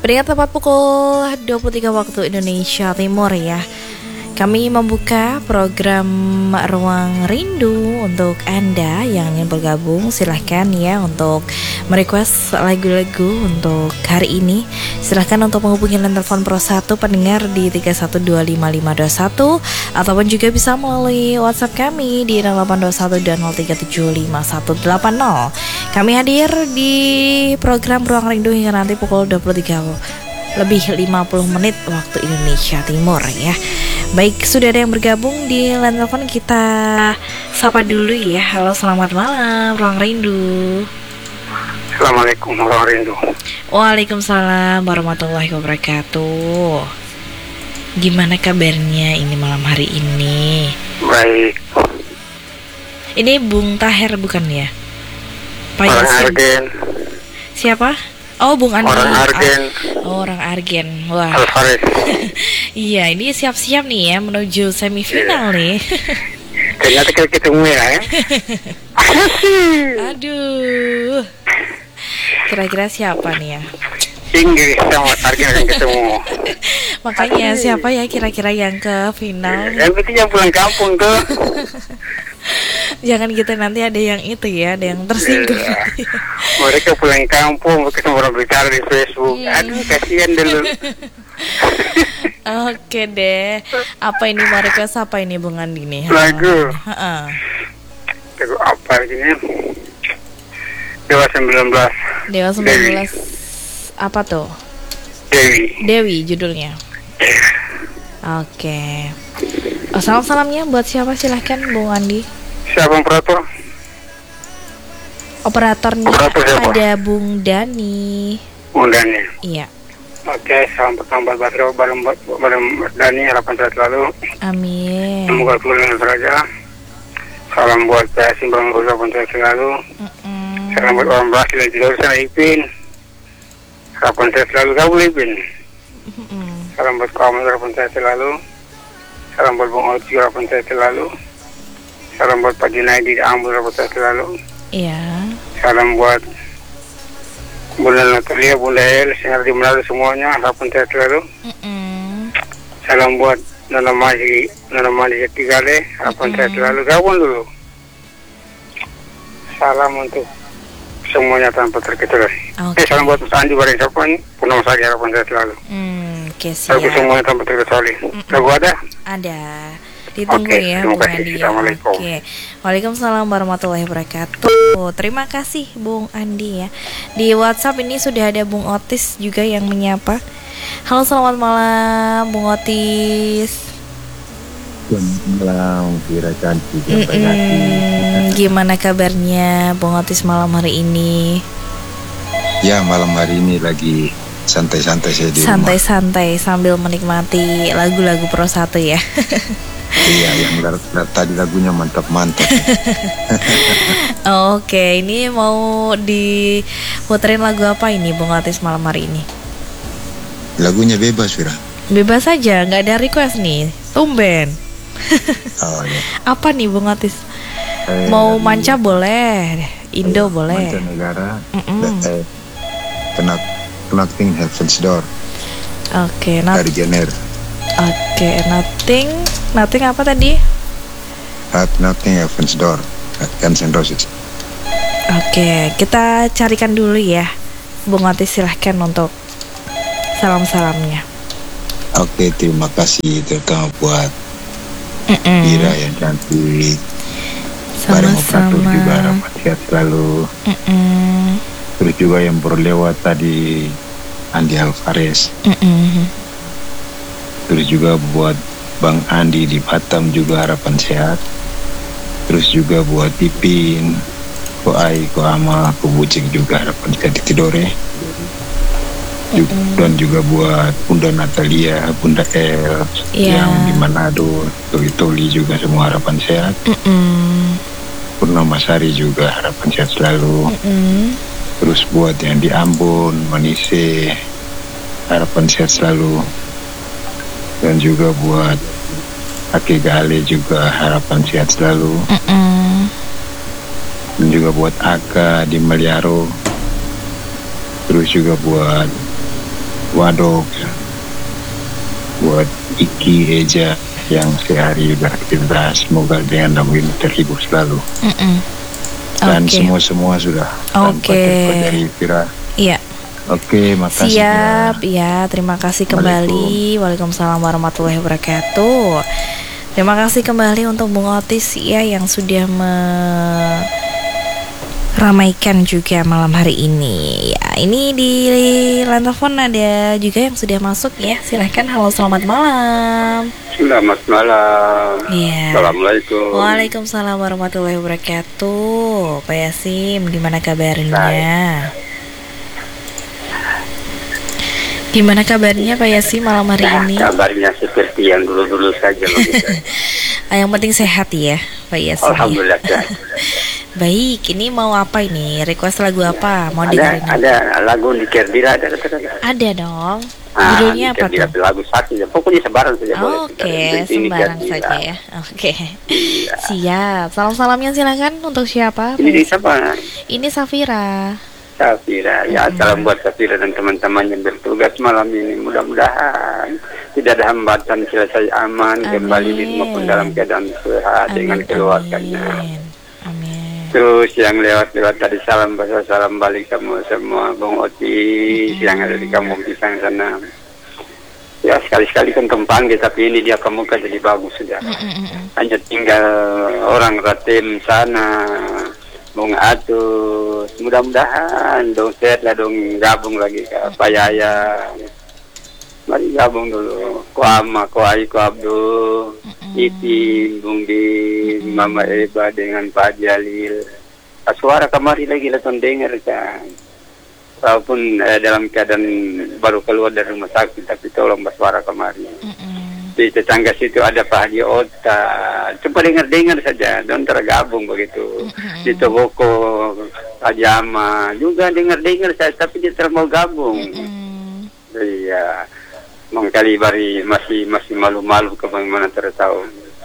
Pendengar tepat pukul 23 waktu Indonesia Timur ya. Kami membuka program Ruang Rindu untuk Anda yang ingin bergabung. Silahkan ya untuk merequest lagu-lagu untuk hari ini. Silahkan untuk menghubungi line telepon Pro 1 pendengar di 3125521, ataupun juga bisa melalui WhatsApp kami di 0821 dan 03751180. Kami hadir di program Ruang Rindu hingga nanti pukul 23 lebih 50 menit waktu Indonesia Timur ya. Baik, sudah ada yang bergabung di line telepon, kita sapa dulu ya. Halo, selamat malam Ruang Rindu. Assalamualaikum Ruang Rindu. Waalaikumsalam warahmatullahi wabarakatuh. Gimana kabarnya ini malam hari ini? Baik. Ini Bung Taher bukan ya? Pak Orang Yasin. Argen. Siapa? Oh, Bung Andi. Orang Argen. Orang Argen. Wah. Alvarez. Iya, ini siap-siap nih ya menuju semifinal nih. Ternyata kita ketemu ya. Aduh. Kira-kira siapa nih ya? Inggris sama Argen akan ketemu. Makanya siapa ya kira-kira yang ke final? Yang penting yang pulang kampung tuh. Jangan kita nanti ada yang itu ya, ada yang tersinggung. Mereka pulang kampung, mereka semua orang bicara di Facebook. Aduh, kasihan dulu. Oke deh. Apa ini mau request apa ini Bung Andi nih? Lagu. Lagu apa ini? Dewa 19. Dewa 19. Apa tuh? Dewi judulnya. Oke. Oh, salam-salamnya buat siapa, silahkan Bung Andi. Siapa operator? Operatornya Operator ada Bung Dani. Bung Dani. Iya. Oke, salam pertama buat bareng Dani, harapan sehat selalu. Amin. Semoga pulang saja. Salam buat PSI Bang Rosa, harapan sehat selalu. Salam buat orang Brasil dan tidak usah Ipin. Harapan sehat selalu kamu Ipin. Salam buat kamu, harapan sehat selalu. Salam buat Bung Oci, harapan sehat selalu. Salam buat Pak Junaidi di Ambul, harapan sehat selalu. Iya. Salam buat Bunda Natalia, Bunda El, yang di Manado semuanya, harapan sehat selalu. Salam buat Nona Masi Tigale, harapan sehat selalu. Gabung dulu. Salam untuk semuanya tanpa terkecuali. Salam buat Mas Andi Bareng Sapan, Purnama Sari, harapan sehat selalu. Oke, siap. Lagu semuanya tanpa terkecuali. Lagu ada? Ada. Ditunggu ya Bung Andi ya. Oke. Waalaikumsalam warahmatullahi wabarakatuh. Terima kasih Bung Andi ya. Di WhatsApp ini sudah ada Bung Otis juga yang menyapa. Halo, selamat malam Bung Otis. Selamat malam, Kira cantik. Gimana kabarnya Bung Otis malam hari ini? Ya, malam hari ini lagi santai-santai saya di rumah. Santai-santai sambil menikmati lagu-lagu Pro 1 ya. Iya, yang tadi lagunya mantap-mantap. Oke, ini mau diputerin lagu apa ini Bung Otis malam hari ini? Lagunya bebas, Wira. Bebas saja, nggak ada request nih. Tumben. Oh, ya. Apa nih Bung Otis? Mau manca boleh, Indo boleh. Mancanegara. Knocking Heaven's Door. Oke, dari Jenner. Oke, nothing apa tadi? Knocking Heaven's Door, Guns N' Roses. Oke, kita carikan dulu ya. Bung Otis silahkan untuk salam-salamnya. Oke, terima kasih terutama buat Ira yang cantik. Bareng operator juga harapan sehat selalu. Terus juga yang baru lewat tadi Andi Alvarez. Terus juga buat Bang Andi di Batam juga harapan sehat. Terus juga buat Ipin, Ko Ai, Ko Ama, Ko Bucing juga harapan sehat di Tidore. Dan juga buat Bunda Natalia, Bunda El yang di Manado, Toli juga semua harapan sehat. Purnama Sari juga harapan sehat selalu. Terus buat yang di Ambon, Manise, harapan sehat selalu. Dan juga buat Ake Gale juga harapan sehat selalu. Dan juga buat Aka di Maliaro. Terus juga buat Wadok ya. Buat Iki Eja yang sehari beraktivitas, semoga dengan nama ini terhibur selalu. Dan semua sudah tanpa terikut dari Fira. Iya. Oke, makasih. Siap, ya. Terima kasih kembali. Waalaikumsalam warahmatullahi wabarakatuh. Terima kasih kembali untuk Bung Otis ya yang sudah meramaikan juga malam hari ini. Ya, ini di line telepon ada juga yang sudah masuk ya. Silahkan. Halo, selamat malam. Selamat malam. Ya. Assalamualaikum. Waalaikumsalam warahmatullahi wabarakatuh. Pak Yasim, gimana kabarnya? Gimana kabarnya Pak Yasim malam hari ini? Kabarnya seperti yang dulu-dulu saja. Yang penting sehat ya Pak Yasim. Alhamdulillah. Baik, ini mau apa ini? Request lagu apa? Mau dengerin? Ada lagu di Kerdira ada. Ada dong. Judulnya apa tuh? Lagu satu ya. Pokoknya sebaran saja boleh. Oke, sembarang saja ya. Oke. Siap. Salam-salamnya silakan untuk siapa? Ini siapa? Ini Safira. Safira, ya salam buat Safira dan teman-teman yang bertugas malam ini. Mudah-mudahan tidak ada hambatan, selesai aman, kembali di rumah pun dalam keadaan sehat dengan keluarganya. Amin. Terus yang lewat-lewat tadi salam balik kamu semua, Bung Otis yang ada di kampung Pisang sana. Ya sekali-sekali kan kempanggil, tapi ini dia kamu kan jadi bagus sudah. Hanya tinggal orang Ratim sana. Bung Atus, mudah-mudahan dong sehat lah, dong gabung lagi ke Pak Yaya. Mari gabung dulu. Ko Ama, Ko Ai, Ko Abdul, Iti, Bung Di, Mama Eba dengan Pak Jalil. Suara kemari lagi lah ton dengar kan. Walaupun dalam keadaan baru keluar dari rumah sakit, tapi tolong bersuara kemari. Di tetangga situ ada Pak Haji Ota, coba dengar saja, don tergabung begitu. Di Toboko Haji Ama juga dengar saja, tapi dia mau gabung. Iya, mengkali bari masih malu-malu kemana tahu.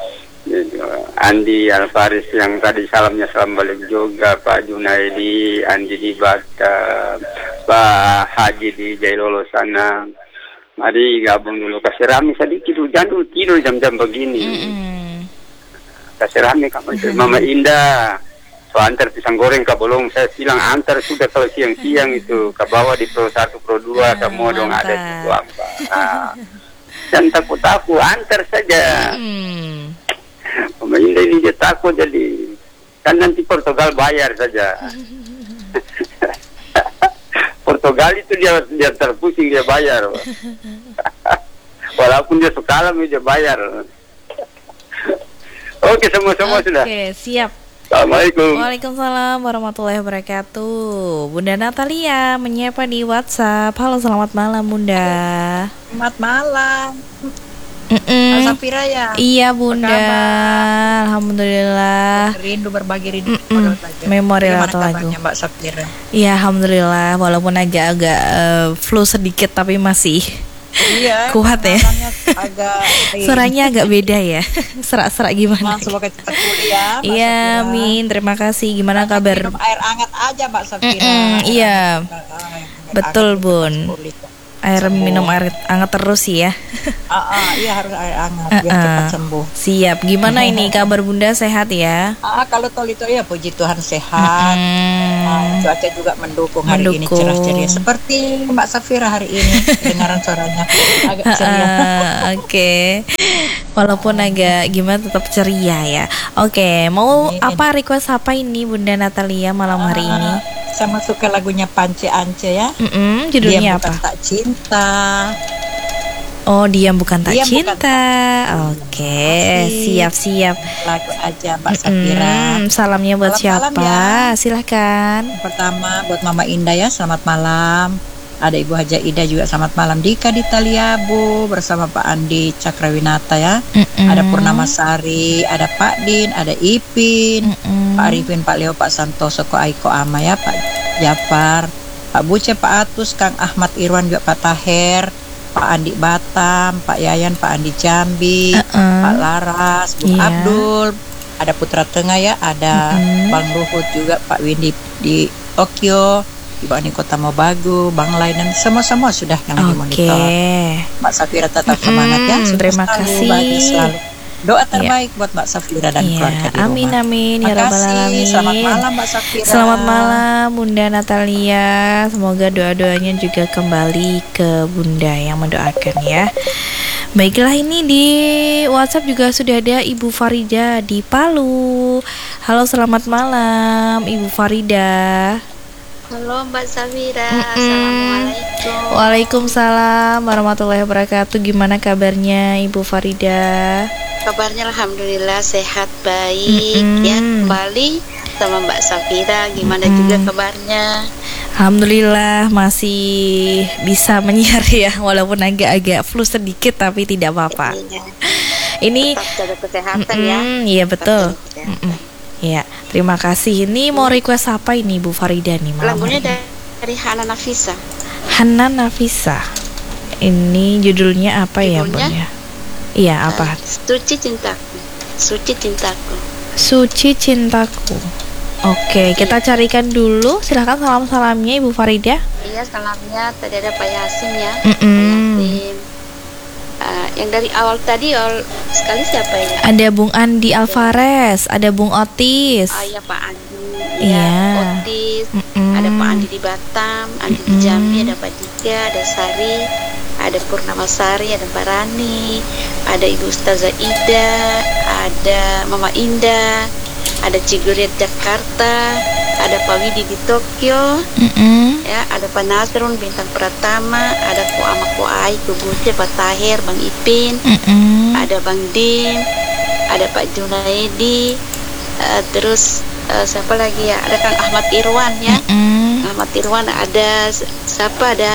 Andi Alfaris yang tadi salamnya salam balik juga, Pak Junaidi, Andi di Batam, Pak Haji di Jailolo sana. Mari gabung dulu, kasih rame sedikit, hujan dulu tidur jam-jam begini. Kasih rame kamu, Mama Indah. So antar pisang goreng ke Bolong, saya bilang antar sudah kalau siang-siang itu ke bawah di Pro 1 Pro 2 kamu dong ada di apa. Dan takut antar saja. Mama Indah ini dia takut jadi kan nanti Portugal bayar saja. Portugal itu dia terpusing, dia bayar. Walaupun dia suka dia bayar. Oke, semua sudah. Oke, siap. Assalamualaikum. Waalaikumsalam warahmatullahi wabarakatuh. Bunda Natalia menyapa di WhatsApp. Halo, selamat malam Bunda. Selamat malam. Safira ya. Iya Bunda. Alhamdulillah. Berbagi rindu. Memori atau lagu. Mbak Safira? Iya alhamdulillah. Walaupun agak flu sedikit tapi masih kuat ya. Suaranya agak beda ya. Serak-serak gimana? Semoga cepat kuliah. Iya amin. Terima kasih. Gimana kabar? Minum air hangat aja Mbak Safira. Iya. Betul Bun. Minum air hangat terus ya. Iya harus air hangat biar cepat sembuh. Siap. Gimana ini kabar Bunda, sehat ya? Kalau Tolito ya puji Tuhan sehat. Cuaca juga mendukung hari ini cerah ceria seperti Mbak Safira hari ini. Dengaran suaranya agak ceria. Oke. Walaupun agak gimana tetap ceria ya. Oke, mau apa request apa ini Bunda Natalia malam hari ini? Saya masuk ke lagunya Pance Ance ya. Judulnya Diam apa? Bukan Tak Cinta. Oh, Diam Bukan Tak Diam Cinta. Bukan Oke, siap. Lagu aja Mbak Safira. Salamnya buat Malam-malam siapa? ya. Silahkan. Pertama buat Mama Indah ya, selamat malam. Ada Ibu Haja Ida juga selamat malam. Dika di Taliabu bersama Pak Andi Cakrawinata ya. Ada Purnama Sari, ada Pak Din, ada Ipin, Pak Arifin, Pak Leo, Pak Santoso, Ko Aiko Ama ya, Pak Jafar, Pak Buce, Pak Atus, Kang Ahmad Irwan juga, Pak Taher, Pak Andi Batam, Pak Yayan, Pak Andi Jambi, Pak Laras, Bung Abdul, ada Putra Tengah ya, ada Bang Ruhut juga, Pak Windy di Tokyo, Ibu Ani Kota Mobagu, Bang Lai dan semua sudah yang dimonitor. Mbak Safira tetap semangat ya. Terima kasih. Selalu. Doa terbaik buat Mbak Safira dan keluarga di rumah. Amin ya rabbal alamin. Selamat malam Mbak Safira. Selamat malam Bunda Natalia. Semoga doa-doanya juga kembali ke Bunda yang mendoakan ya. Baiklah, ini di WhatsApp juga sudah ada Ibu Farida di Palu. Halo, selamat malam Ibu Farida. Halo Mbak Safira, Assalamualaikum. Waalaikumsalam warahmatullahi wabarakatuh. Gimana kabarnya Ibu Farida? Kabarnya alhamdulillah sehat baik ya, kembali sama Mbak Safira. Gimana juga kabarnya? Alhamdulillah masih bisa menyiar ya, walaupun agak-agak flu sedikit tapi tidak apa-apa. Ini tetap jaga kesehatan ya. Iya betul. Ya, terima kasih. Ini mau request apa ini Bu Farida nih malam lagunya ini? dari Hana Nafisa. Hana Nafisa. Ini judulnya apa ya, Bun ya? Iya, apa? Suci Cintaku. Suci Cintaku. Suci Cintaku. Oke, kita carikan dulu. Silahkan salam-salamnya Ibu Farida. Iya, salamnya tadi ada Pak Yasin ya. Pak Yasin. Yang dari awal tadi sekali siapa ya? Ada Bung Andi Alvarez, ada Bung Otis. Oh iya, Pak Andi. Iya. Otis. Ada Pak Andi di Batam, Andi di Jambi, ada Pak Dika, ada Sari, ada Purnama Sari, ada Mbak Rani, ada Ibu Ustazah Ida, ada Mama Indah, ada Cigurit Jakarta, ada Pak Widi di Tokyo, ya, ada Pak Nasrun Bintang Pratama, ada Ko Ama Ko Ai, Ko Buce, Pak Tahir, Bang Ipin, ada Bang Dim, ada Pak Junaidi, terus siapa lagi ya? Ada Kang Ahmad Irwan ya. Ahmad Irwan, ada siapa, ada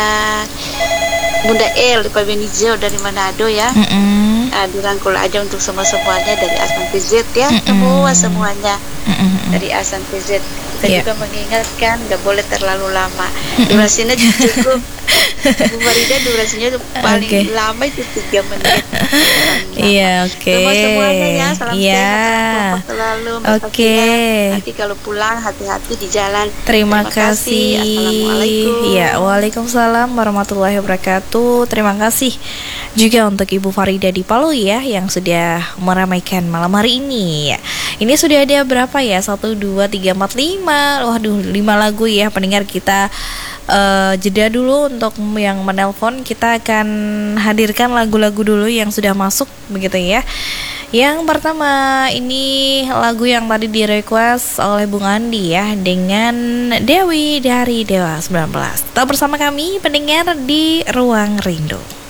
Bunda El di Pak Benizo dari Manado ya. Dirangkul aja untuk semuanya dari Asan PZ ya. Semuanya dari Asan PZ. Kita juga mengingatkan gak boleh terlalu lama. Durasinya cukup. Bu Farida durasinya paling lama itu 3 menit. Iya, oke. Semuanya ya, salam sehat selalu. Nanti kalau pulang hati-hati di jalan. Terima kasih. Assalamualaikum. Ya, waalaikumsalam warahmatullahi wabarakatuh. Terima kasih juga untuk Ibu Farida di Palu ya, yang sudah meramaikan malam hari ini. Ini sudah ada berapa ya? 1, 2, 3, 4, 5. Waduh, 5 lagu ya pendengar kita. Jeda dulu untuk yang menelpon. Kita akan hadirkan lagu-lagu dulu yang sudah masuk begitu ya. Yang pertama ini lagu yang tadi di request oleh Bung Andi ya, dengan Dewi dari Dewa 19. Tetap bersama kami pendengar di Ruang Rindu.